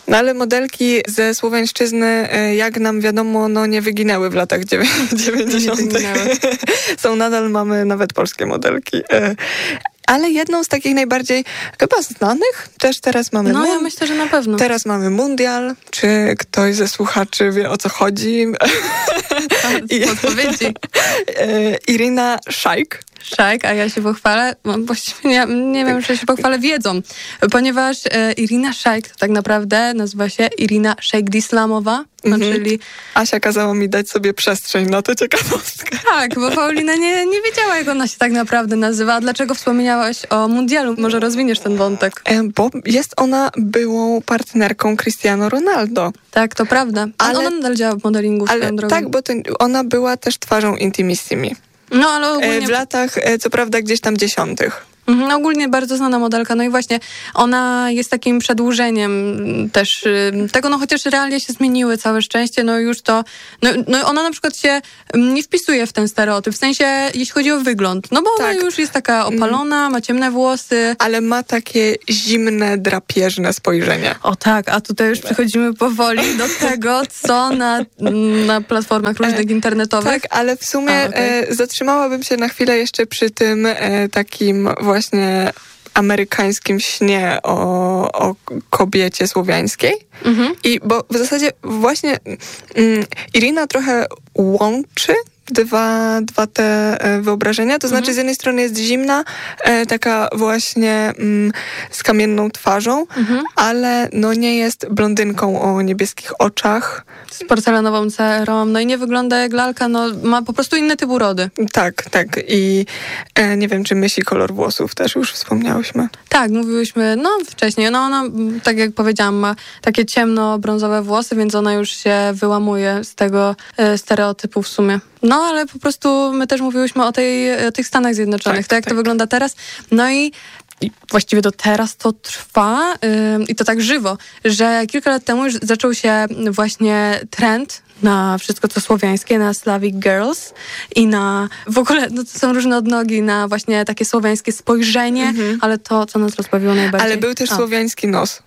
No ale modelki ze słowiańszczyzny, jak nam wiadomo, no nie wyginęły w latach 90. Są nadal, mamy nawet polskie modelki. Ale jedną z takich najbardziej chyba znanych też teraz mamy... No ja myślę, że na pewno. Teraz mamy Mundial. Czy ktoś ze słuchaczy wie, o co chodzi? Odpowiedzi. Irina Shayk. Shayk, a ja się pochwalę, właściwie nie wiem, czy się pochwalę wiedzą, ponieważ Irina Shayk to tak naprawdę nazywa się Irina Shaykdislamowa, czyli... Asia kazała mi dać sobie przestrzeń na tę ciekawostkę. Tak, bo Paulina nie wiedziała, jak ona się tak naprawdę nazywa. A dlaczego wspominałaś o mundialu? Może rozwiniesz ten wątek? Bo jest ona byłą partnerką Cristiano Ronaldo. Tak, to prawda. Ale ona nadal działa w modelingu swoją drogą. Tak, bo ona była też twarzą Intimissimi. No, ale ogólnie... W latach, co prawda, gdzieś tam 10. Ogólnie bardzo znana modelka, no i właśnie ona jest takim przedłużeniem też tego, no chociaż realia się zmieniły, całe szczęście, no już to, no ona na przykład się nie wpisuje w ten stereotyp, w sensie jeśli chodzi o wygląd, no bo ona już jest taka opalona, ma ciemne włosy. Ale ma takie zimne, drapieżne spojrzenie. O tak, a tutaj już przechodzimy powoli do tego, co na platformach różnych internetowych. Tak, ale w sumie zatrzymałabym się na chwilę jeszcze przy tym takim właśnie amerykańskim śnie o kobiecie słowiańskiej. I bo w zasadzie właśnie Irina trochę łączy dwa te wyobrażenia. To znaczy z jednej strony jest zimna, taka właśnie z kamienną twarzą, ale no nie jest blondynką o niebieskich oczach. Z porcelanową cerą, no i nie wygląda jak lalka, no ma po prostu inny typ urody. Tak. I nie wiem, czy myśli kolor włosów też już wspomniałyśmy. Tak, mówiłyśmy, wcześniej. No ona, tak jak powiedziałam, ma takie ciemno-brązowe włosy, więc ona już się wyłamuje z tego stereotypu w sumie. No, ale po prostu my też mówiłyśmy o tych Stanach Zjednoczonych, tak jak to wygląda teraz. No i właściwie do teraz to trwa i to tak żywo, że kilka lat temu już zaczął się właśnie trend na wszystko co słowiańskie, na Slavic Girls i na w ogóle, to są różne odnogi na właśnie takie słowiańskie spojrzenie, ale to, co nas rozbawiło najbardziej. Ale był też słowiański nos.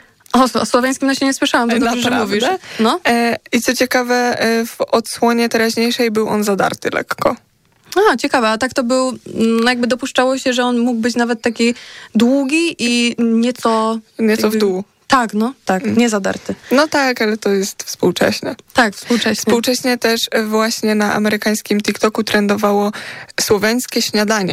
O słowiańskim nosie nie słyszałam, to dobrze, że mówisz. No. I co ciekawe, w odsłonie teraźniejszej był on zadarty lekko. Ciekawe, a tak to był, jakby dopuszczało się, że on mógł być nawet taki długi i nieco w dół. Tak, nie zadarty. No tak, ale to jest współcześnie. Tak, współcześnie. Współcześnie też właśnie na amerykańskim TikToku trendowało słowiańskie śniadanie.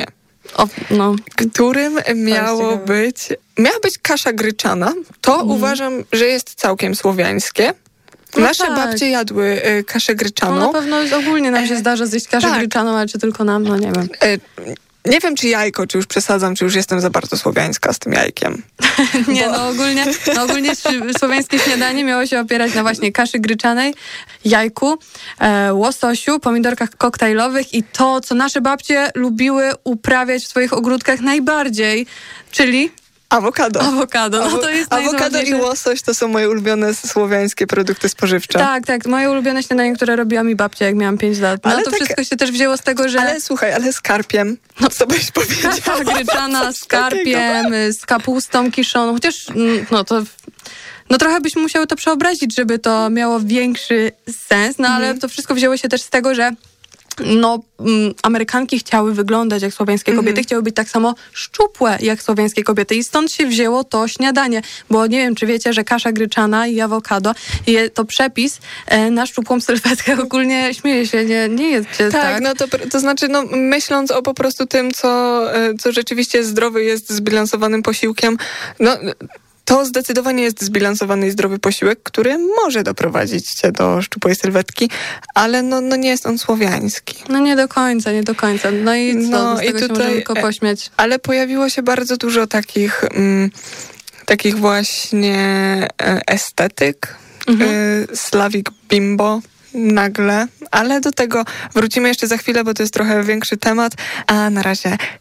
Którym miała być kasza gryczana. To uważam, że jest całkiem słowiańskie. Nasze babcie jadły kaszę gryczaną. No na pewno ogólnie nam się zdarza zjeść kaszę gryczaną, ale czy tylko nam, no nie wiem. Nie wiem, czy jajko, czy już przesadzam, czy już jestem za bardzo słowiańska z tym jajkiem. Nie, ogólnie słowiańskie śniadanie miało się opierać na właśnie kaszy gryczanej, jajku, łososiu, pomidorkach koktajlowych i to, co nasze babcie lubiły uprawiać w swoich ogródkach najbardziej, czyli... Awokado, to jest awokado i łosoś to są moje ulubione słowiańskie produkty spożywcze. Tak, moje ulubione śniadanie, które robiła mi babcia, jak miałam 5 lat. No ale to wszystko się też wzięło z tego, że... Ale słuchaj, z karpiem, co byś powiedziała? Tak, gryczana z karpiem, z kapustą kiszoną, chociaż trochę byśmy musiały to przeobrazić, żeby to miało większy sens, ale to wszystko wzięło się też z tego, że Amerykanki chciały wyglądać jak słowiańskie kobiety, chciały być tak samo szczupłe jak słowiańskie kobiety i stąd się wzięło to śniadanie, bo nie wiem, czy wiecie, że kasza gryczana i awokado to przepis na szczupłą sylwetkę. Ogólnie śmieję się, nie jedzcie tak. To znaczy, myśląc o po prostu tym, co rzeczywiście zdrowy jest zbilansowanym posiłkiem, to zdecydowanie jest zbilansowany i zdrowy posiłek, który może doprowadzić cię do szczupłej sylwetki, ale nie jest on słowiański. Nie do końca. No i co? Z tego się możemy tylko pośmiać. Ale pojawiło się bardzo dużo takich właśnie estetyk, Slavic bimbo nagle, ale do tego wrócimy jeszcze za chwilę, bo to jest trochę większy temat, a na razie